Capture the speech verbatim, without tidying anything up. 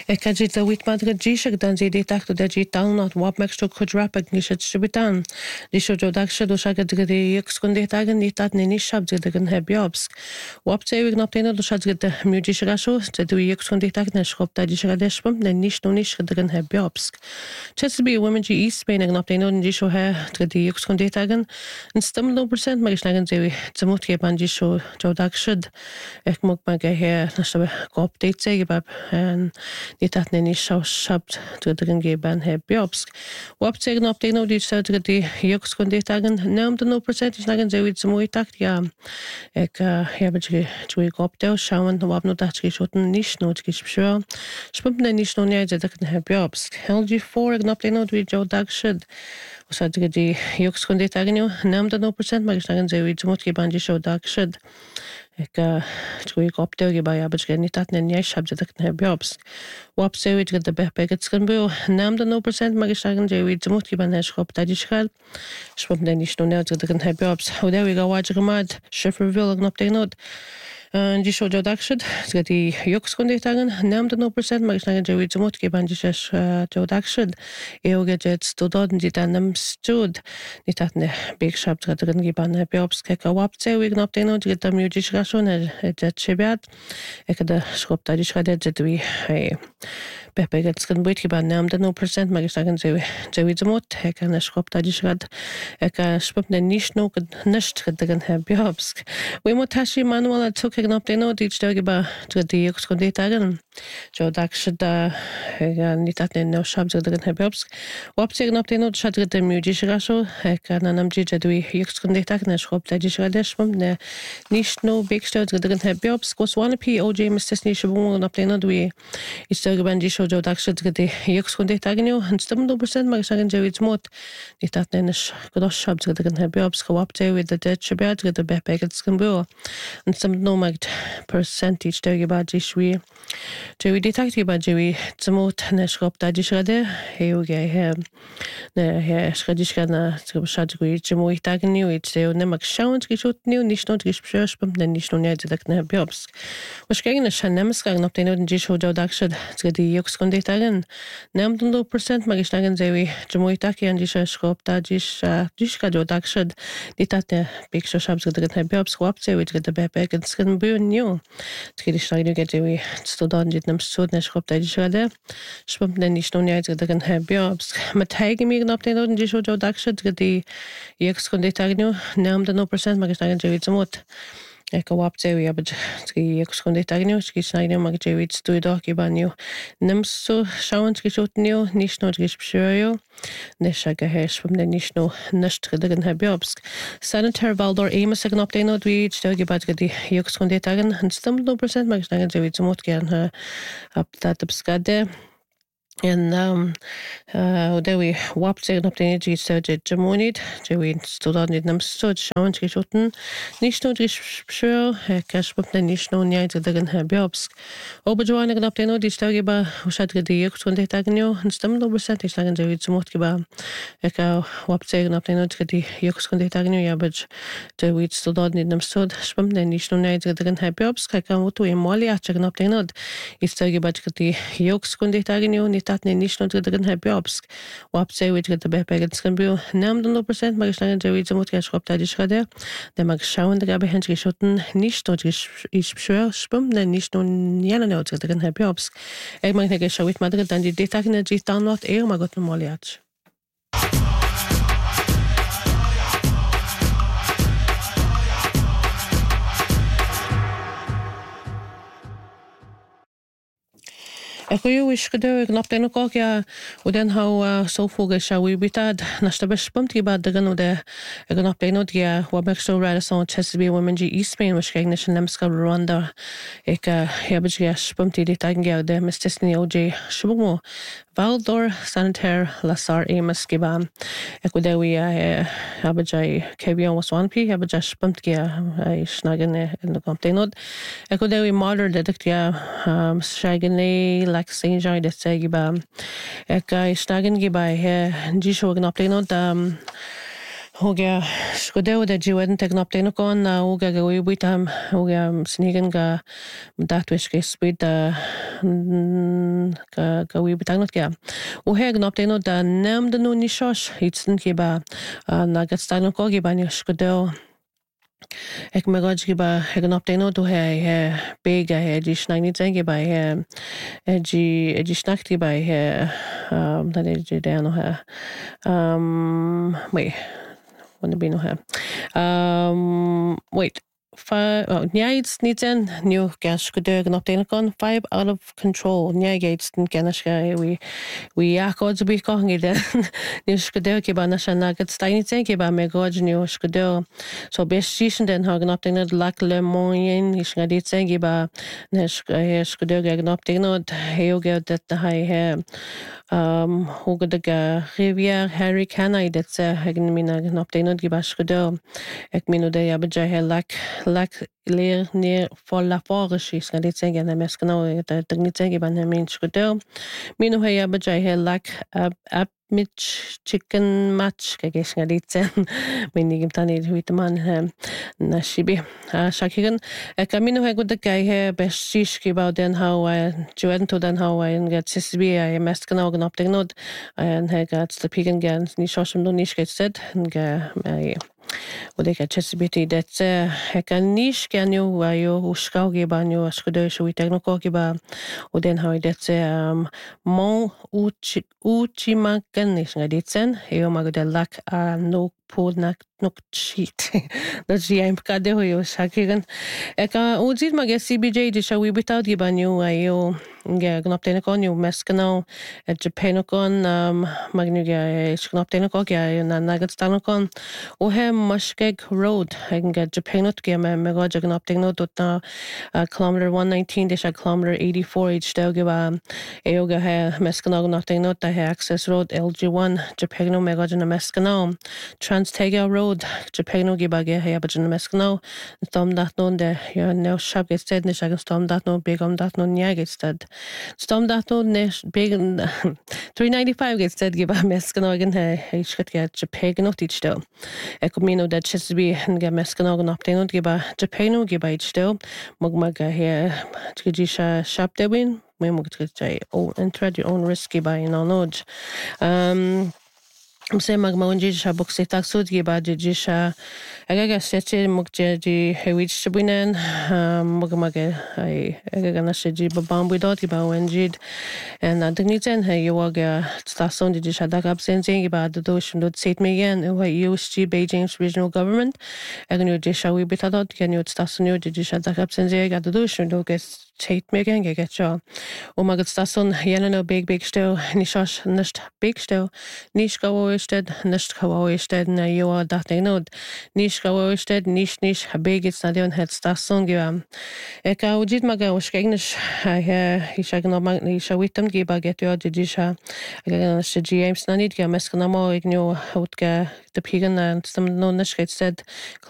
Ekajit the wheat madra jishak dan zedi takto da jitan not wap mexto kudrapag nishat shibitan. Disho jodaksha doshaga de ykskunde tagen nitat nini shab zedagan hebjobsk. Wap zewig napteno doshad de mujishrasho zedu ykskunde tagen shop da jishradeshpum ne nish no nish zedagan hebjobsk. Chesabi women ji east Spain ag napteno disho he de ykskunde tagen and stum no percent magisnagan zewi zamutke ban disho jodakshad ek mug maga he nashabe go update zegibab and nitat nini shaw shabt to the Gangeban heb Bjobsk. Wap tegen op tegen die zou de die joks kon dit tagen naam de no percentage nagen zo iets mooi tacht ja. Ik heb je twee op de schauen wap no dat geschoten nicht no geschwör. Spump ne nicht no ne de heb Bjobsk. L G four ik op tegen die jo dag should. Zou de die joks kon dit tagen naam de no percent maar nagen zo iets moet geban die show dag should. Ik twee op de bij heb je niet dat ne shab de heb Bjobsk. Wap zewid gyd y bebeg ydysgan byw. Nam da no percent mag ysgagan jewid zymwt gyban heschop da dischgal. Shpop ne nish no newt gyd ygyn hebjobs. Hwdewi gawad ygymad. Shiffer fyl ag nop degnod. Di sio jodakshid. Zgyd i yuk sgwndit agan. Nam da no percent mag ysgagan jewid zymwt gyban dishesh jodakshid. Ew gyd stodod yn didan am stwd. Ni tat ne big shab gyd ygyn gyban hebjobs. Keka wap zewid nop degnod gyd am yw dishrashon ed shibiad. Ekada schop da dischgal ed zydwi. Bebeg ydysgan bwyd gyban nam da no percent mag ysgagan jewid zymwt. Eka na schop da dischgal. Eka shpop ne nish no gyd nisht gyd ygyn hebjobs. Wy mo tashi manual a tuk ag nop deno dit stel gyba gyd i yw sgwndit agan. Jo dag shid nit at ne no shab gyd ygyn hebjobs. Wap tig nop deno shad gyd am yw dishrasho. Eka na nam jid ydw i yw sgwndit agan a schop da dishrashom. Ne nish no big stel gyd ygyn hebjobs. Gos wana pi O J mistes nish abung nop deno dwi i stel gyban disho jo dag shid gyd i yw sgwndit agan yw. Yn stym no percent mag ysgagan jewid zmwt. Nit at ne nish gyd shab gyd ygyn hebjobs. Gwap jewid y dyd shibiad gyd y bebeg ydysgan byw. Yn stym no mag percentage der gyba jishwi. Jewi detakt gyba jewi zmwt ne schop da dishrade. Hew ge he ne he schradishka na shad gwy jimwy tagan niw. It's dew ne mag shawns gishut niw. Nish no gishpshirshpum ne nish no ned ydych ne hebjobs. Wys gegen ne shan nemskag nop deno den jisho jaw dakshad. Zgyd i yw sgwndit tagan. Nem dun do percent mag ishnagan jewi jimwy taki an jisha schop da jish jishka jaw dakshad. Nitat ne big show shabs gyd ygyn hebjobs. Gwap jewi gyd y bebeg ydysgan byw niw. Zgyd i shnagin yw gyd jewi stodan jid nam stwd ne schop da dishrade. Shpump ne nish no ned gyd ygyn hebjobs. Ma taigi mi gnop deno den jisho jaw dakshad. Zgyd i yw sgwndit tagan yw. Nem dun no percent mag ishnagan jewi zmwt. Eka wap zewi abad zgi yw sgwndit tagan yw. Zgi shnagin yw mag jewi stwyd och gyban yw. Nim so shawan zgi shot yw. Nish no zgi shpshir yw. Nish ag a hesh from ne nish no nisht gyd ygyn hebjobs. Senator Valdor Amos ag nop deno dwi stel gyba zgyd i yw sgwndit tagan. Yn stym no percent mag ishnagan jewi zmwt gyan ha ap dat abskade. En um uh dewi wap tegen op de energie stage jamonid dewi stodan dit nam stod shawn geschoten nicht nur geschschur cash pop ne nicht nur nie zu dagen hebjobs oberjoine gnap de no die stage ba ushat gedi yuk twenty tagnyo en stem do percent is lagen dewi zu mot geba eka wap tegen op de no gedi yuk twenty tagnyo ja baj dewi stodan dit nam stod spam ne nicht nur nie zu dagen hebjobs ka motu e mali a gnap de no is stage ba gedi yuk twenty tagnyo dat ne nish no ydych hebjobs. Wap zewid gyd y bebeg ydysgan byw. Nam dun no percent mag yslangan jewid zymwt gyd schop da dishrade. Ne mag shawn da gabe hens gishoten nish no ispshwer spum ne nish no njana neod ydych hebjobs. Eg mag nege shawit madrid dan di detag ne jit download eir magot no moliach. Eko yw ishgydw ag nop deno gog ya o den haw sofuga sha wibitad nashta bishpum ti bad dagan o de ag nop deno dia wabek so radison Chesapeake women ji East Spain wish gagnish and nemska Rwanda ek hebaj ya shpum ti ditagan ya de mistisni O J shbumo Valdor Senator Lasar Amos giba eko dewi habajai kebion waswanpi habajai shpum ti ya shnagan in the nop deno eko dewi modern dedik ya shagani like Saint John de Segiba. Ek istagin giba he jisho gnop deno da Hoga skodeo da jiwen tegnop tenokon na hoga ga wibitam hoga snigen ga datwish ke speed da ga ga wibitang not ga. O he gnop teno da nem da no ni shosh hitsen ke ba na gatstano ko ge ba ni skodeo. Ek me gaj ge ba he gnop teno do he he bega he di snagni zenge ba he Eji eji snakti ba he um da eji da no he um wait wanna be no here. Um, wait. Five, oh, Nyaits niten new gas kudeg not tenakon five out of control. Nyagates den kenashka we we yakods be calling it. New skudeg kiba nashana get steiny tank ba me god new skudeg. So best season den hagen up tenad lak le moyen is ngadi tank ba nesh skudeg up tenad heoga that the high hair. Um, hogadega rivière Harry Canai dat ze hagen mina op de not gibash gedo. Ek minu de abja he lak lak leer neer vol la forge is ga dit zeggen na meskano de de nit zeggen ban hem mens gedo. Minu he abja he lak ab ab mit chicken match ga ges ga dit sen. Min gim tani huit man na shibi. A shakigen ek minu he god de guy he best shish giba den how Juventus den how en get sisbi I meskano op de not en he gat the pigen gens ni shoshum no nish get said ga och det kan chesbiti det he kan nish kan ju ayo uskau ge banyo askudo shu itekno ge ba och den har det um mon uchi uchi man kan nish ngaditsen he o mag de lak a no podnak nok cheat dat zie een kade hoyo shakigen ek ozit mag C B J de shawi without ge banyo ayo ge gnoptene kon ju meskano et japanokon um magnu ge gnoptene ko ge na nagatstano kon och he Muskeg Road egen ge japanot ge me me god gnoptene dot na kilometer one nineteen de kilometer eighty-four each dag ge ba ayo ge he meskano gnoptene ta he access road L G one japano me god na meskano Trans-Tega Road Japano ge ba ge he abajin meskano stom dat non de ja no shab get said ne shag stom dat no big om dat no nya get said stom dat no ne big three ninety-five get said ge ba meskano gen he ich get get Japano each do ekomino dat chis be ge meskano gen op den ge ba Japano ge ba each do mag mag he tgijisha shop de win we mag tgijay oh and tread your own risky by no nodge um Mse mag maunji sha boxe taksud ge ba ji sha aga ga seche mug je ji hewich chbunen mug mag ai aga ga na she ji ba bambu dot ge ba wenjid en adniten he yoga station ji sha da gab sen ge ba do shun dot set me again u U S G Beijing's regional government aga nu ji sha wi bitadot ge nu station nu ji sha da gab sen ge ga do shun do ge Tate megan ge get jo o mag station yenen no big big sto ni shosh nicht big sto nish go sted nicht go sted na yo dat nod nish go sted nish nish big it's na den het station ge ek a ujit mag o skegnish he ich sag no mag ni shawitam ge ba get yo ji sha ga se James na nit ge mes kana mo igno hot ge de pigen and some no nish get said